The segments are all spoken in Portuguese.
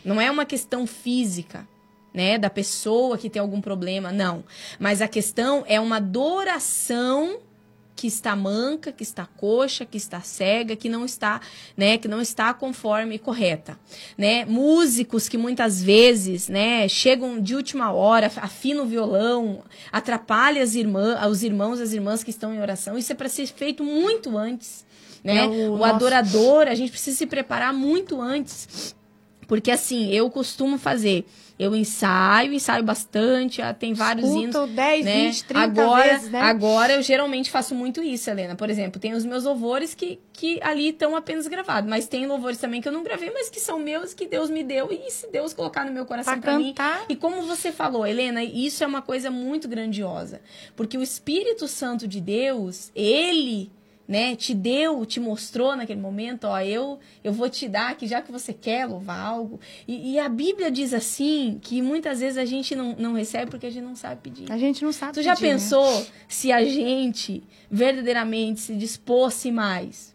Não é uma questão física, né, da pessoa que tem algum problema, não. Mas a questão é uma adoração que está manca, que está coxa, que está cega, que não está, né, que não está conforme correta, né? Músicos que muitas vezes, né, chegam de última hora, afinam o violão, atrapalham os irmãos, as irmãs que estão em oração. Isso é para ser feito muito antes, né? O adorador, a gente precisa se preparar muito antes. Porque assim, eu costumo fazer, eu ensaio bastante, tem vários hinos. 10, né? 20, 30 vezes, né? Agora eu geralmente faço muito isso, Helena. Por exemplo, tem os meus louvores que ali estão apenas gravados, mas tem louvores também que eu não gravei, mas que são meus, que Deus me deu, e se Deus colocar no meu coração pra mim. E como você falou, Helena, isso é uma coisa muito grandiosa, porque o Espírito Santo de Deus, ele, né, te mostrou naquele momento, ó, eu vou te dar aqui, já que você quer louvar algo. E a Bíblia diz assim, que muitas vezes a gente não recebe porque a gente não sabe pedir. A gente não sabe pedir. Tu já pensou, né, se a gente verdadeiramente se dispôsse mais?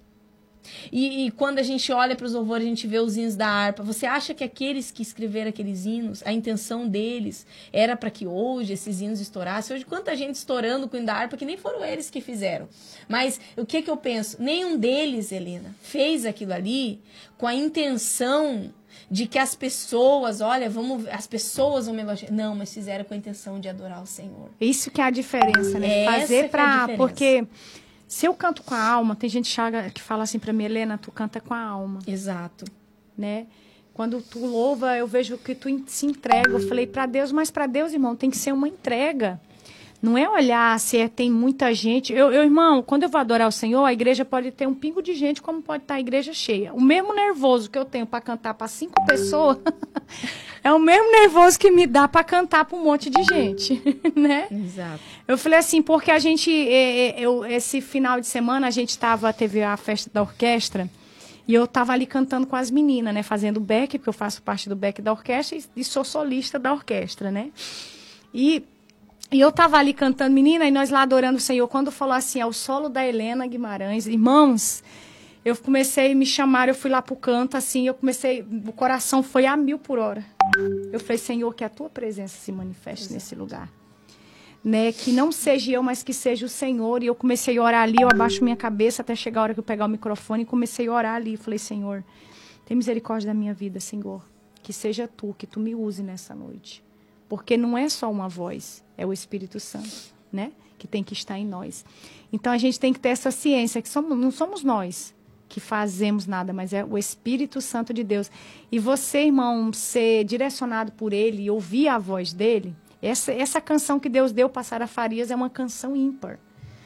E quando a gente olha para os louvores, a gente vê os hinos da harpa. Você acha que aqueles que escreveram aqueles hinos, a intenção deles era para que hoje esses hinos estourassem? Hoje, quanta gente estourando com o hino da harpa que nem foram eles que fizeram. Mas o que eu penso? Nenhum deles, Helena, fez aquilo ali com a intenção de que as pessoas, olha, as pessoas vão me elogiar. Não, mas fizeram com a intenção de adorar o Senhor. Isso que é a diferença, né? Fazer para... Porque... Se eu canto com a alma, tem gente que fala assim pra mim, Helena, tu canta com a alma. Exato. Né? Quando tu louva, eu vejo que tu se entrega. Eu falei pra Deus, mas pra Deus, irmão, tem que ser uma entrega. Não é olhar se tem muita gente. Irmão, quando eu vou adorar o Senhor, a igreja pode ter um pingo de gente, como pode estar a igreja cheia. O mesmo nervoso que eu tenho para cantar para 5 pessoas, é o mesmo nervoso que me dá para cantar para um monte de gente, né? Exato. Eu falei assim, porque a gente, esse final de semana, teve a festa da orquestra, e eu tava ali cantando com as meninas, né? Fazendo back, porque eu faço parte do back da orquestra e sou solista da orquestra, né? E eu tava ali cantando, menina, e nós lá adorando o Senhor. Quando falou assim, é o solo da Helena Guimarães, irmãos, eu comecei, me chamaram, eu fui lá pro canto, assim, o coração foi a 1000 por hora. Eu falei, Senhor, que a tua presença se manifeste nesse lugar. Né? Que não seja eu, mas que seja o Senhor. E eu comecei a orar ali, eu abaixo minha cabeça até chegar a hora que eu pegar o microfone e comecei a orar ali. Falei, Senhor, tem misericórdia da minha vida, Senhor. Que seja tu, que tu me use nessa noite. Porque não é só uma voz, é o Espírito Santo, né? Que tem que estar em nós. Então, a gente tem que ter essa ciência, que não somos nós que fazemos nada, mas é o Espírito Santo de Deus. E você, irmão, ser direcionado por ele e ouvir a voz dele, essa canção que Deus deu para Sara Farias é uma canção ímpar.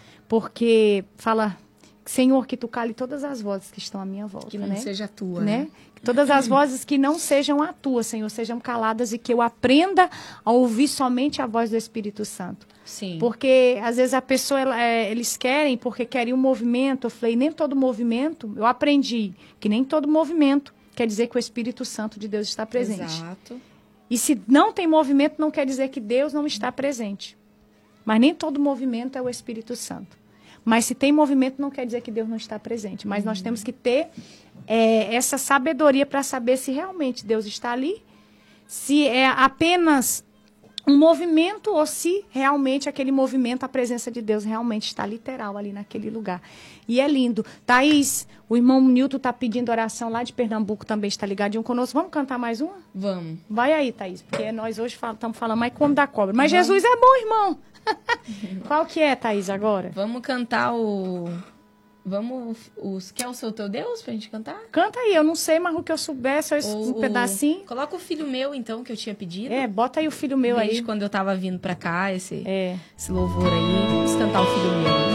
Porque fala, Senhor, que tu cale todas as vozes que estão à minha volta. Que não seja a tua, né? Que todas as vozes que não sejam a tua, Senhor, sejam caladas e que eu aprenda a ouvir somente a voz do Espírito Santo. Sim. Porque, às vezes, a pessoa, eles querem, porque querem um movimento. Eu falei, nem todo movimento, eu aprendi que nem todo movimento quer dizer que o Espírito Santo de Deus está presente. Exato. E se não tem movimento, não quer dizer que Deus não está presente. Mas nem todo movimento é o Espírito Santo. Mas se tem movimento, não quer dizer que Deus não está presente. Mas nós temos que ter essa sabedoria para saber se realmente Deus está ali, se é apenas um movimento ou se realmente aquele movimento, a presença de Deus realmente está literal ali naquele lugar. E é lindo. Thaís, o irmão Nilton está pedindo oração lá de Pernambuco, também está ligadinho conosco. Vamos cantar mais uma? Vamos. Vai aí, Thaís, porque nós hoje estamos falando mais como da cobra. Mas Jesus é bom, irmão. Qual que é, Thaís, agora? Vamos cantar quer o seu teu Deus pra gente cantar? Canta aí, eu não sei, mas o que eu souber, só um pedacinho. Coloca o filho meu, então, que eu tinha pedido. Bota aí o filho meu. Desde aí. Quando eu tava vindo pra cá, esse louvor aí. Vamos cantar o filho meu.